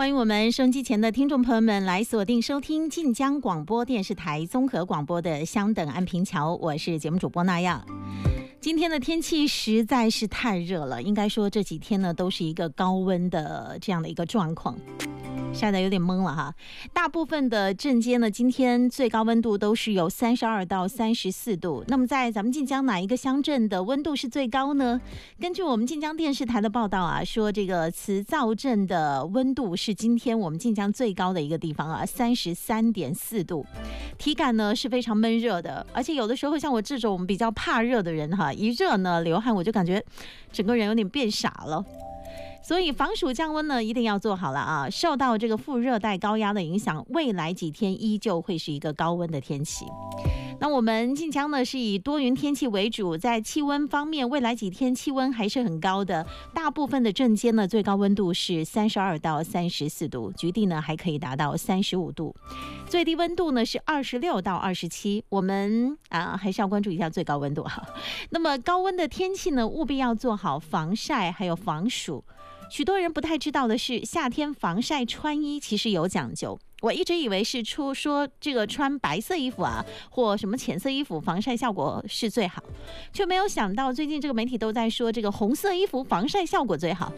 欢迎我们收音机前的听众朋友们来锁定收听晋江广播电视台综合广播的相等安平桥，我是节目主播那样。今天的天气实在是太热了，应该说这几天呢都是一个高温的这样的一个状况。晒得有点懵了哈，大部分的镇街呢，今天最高温度都是有32到34度。那么在咱们晋江哪一个乡镇的温度是最高呢？根据我们晋江电视台的报道啊，说这个慈灶镇的温度是今天我们晋江最高的一个地方啊，33.4度，体感呢是非常闷热的，而且有的时候像我这种比较怕热的人哈，一热呢流汗我就感觉整个人有点变傻了。所以防暑降温呢一定要做好了啊！受到这个副热带高压的影响，未来几天依旧会是一个高温的天气。那我们晋江呢是以多云天气为主，在气温方面，未来几天气温还是很高的，大部分的镇街呢最高温度是32到34度，局地呢还可以达到35度，最低温度呢是26到27。我们还是要关注一下最高温度哈。那么高温的天气呢，务必要做好防晒还有防暑。许多人不太知道的是，夏天防晒穿衣其实有讲究。我一直以为是说这个穿白色衣服啊，或什么浅色衣服防晒效果是最好，却没有想到最近这个媒体都在说这个红色衣服防晒效果最好。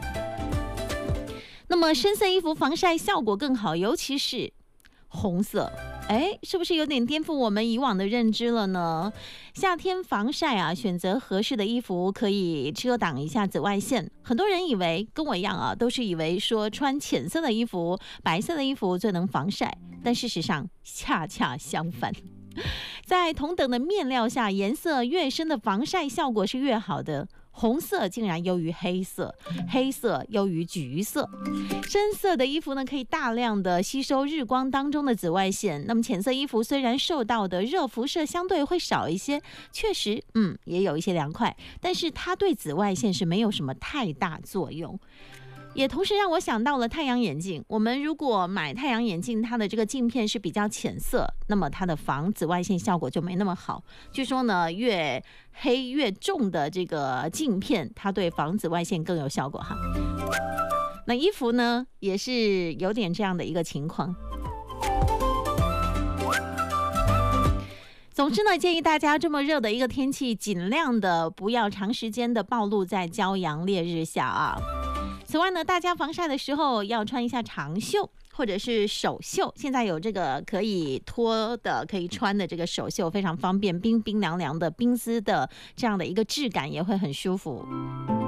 那么深色衣服防晒效果更好，尤其是红色。是不是有点颠覆我们以往的认知了呢？夏天防晒啊，选择合适的衣服可以遮挡一下紫外线。很多人以为跟我一样啊，都是以为说穿浅色的衣服、白色的衣服最能防晒，但事实上恰恰相反。在同等的面料下，颜色越深的防晒效果是越好的。红色竟然优于黑色，黑色优于橘色。深色的衣服呢，可以大量的吸收日光当中的紫外线。那么浅色衣服虽然受到的热辐射相对会少一些，确实也有一些凉快，但是它对紫外线是没有什么太大作用。也同时让我想到了太阳眼镜。我们如果买太阳眼镜，它的这个镜片是比较浅色，那么它的防紫外线效果就没那么好。据说呢，越黑越重的这个镜片，它对防紫外线更有效果哈。那衣服呢，也是有点这样的一个情况。总之呢，建议大家这么热的一个天气，尽量的不要长时间的暴露在骄阳烈日下啊。此外呢，大家防晒的时候要穿一下长袖或者是手袖，现在有这个可以脱的可以穿的这个手袖，非常方便，冰冰凉凉的冰丝的这样的一个质感也会很舒服。